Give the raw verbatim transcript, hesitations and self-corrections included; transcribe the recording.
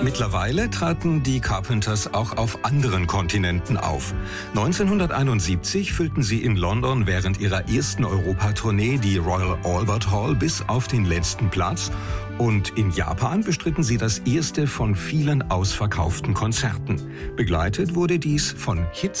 Mittlerweile traten die Carpenters auch auf anderen Kontinenten auf. neunzehnhunderteinundsiebzig füllten sie in London während ihrer ersten Europatournee die Royal Albert Hall bis auf den letzten Platz und in Japan bestritten sie das erste von vielen ausverkauften Konzerten. Begleitet wurde dies von Hits